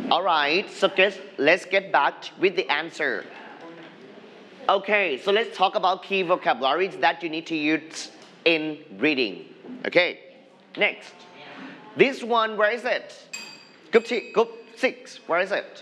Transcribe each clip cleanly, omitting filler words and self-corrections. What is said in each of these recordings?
Alright, so let's get back with the answer. Okay, so let's talk about key vocabularies that you need to use in reading. Okay, next. This one, where is it? Group 6, where is it?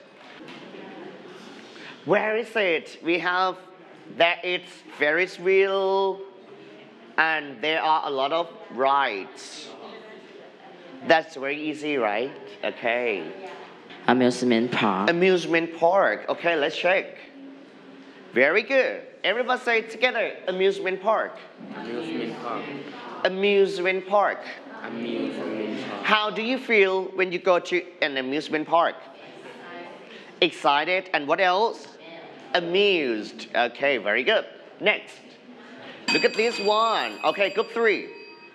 Where is it? We have that it's Ferris wheel and there are a lot of rides. That's very easy, right? Okay. Amusement park. Amusement park. Okay, let's check. Very good. Everybody say it together. Amusement park. Amusement park. Amusement park. Amusement park. How do you feel when you go to an amusement park? Excited. And what else? Amused. Okay, very good. Next. Look at this one. Okay, group 3.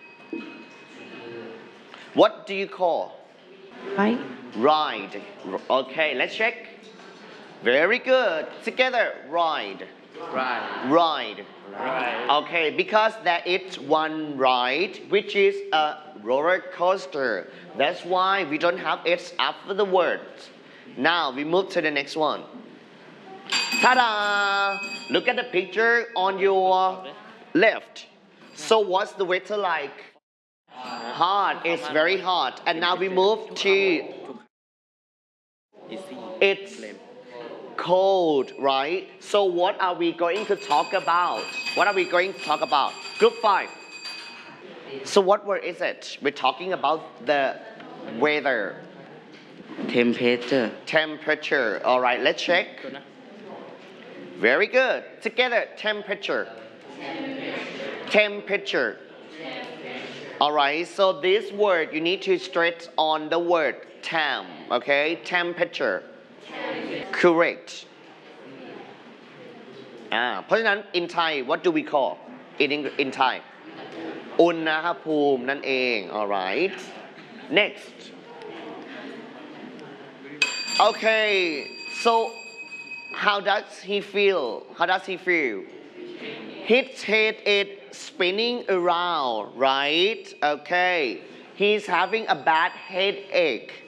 What do you call? Right. Ride. Okay, let's check. Very good. Together, ride. Right. Ride. Right. Okay, because there is one ride, which is a roller coaster. That's why we don't have S after the word. Now we move to the next one. Ta-da! Look at the picture on your left. So what's the weather like? Hot. It's very hot. And now we move to it's cold, right? So what are we going to talk about? What are we going to talk about? Group 5. So what word is it? We're talking about the weather. Temperature. Temperature. All right, let's check. Very good. Together, temperature. Temperature. All right, so this word, you need to stress on the word temp, okay? Temperature. Correct. เพราะฉะนั้น in Thai what do we call in Thai อุณหภูมินั่นเอง alright next okay so how does he feel his head is spinning around right okay he's having a bad headache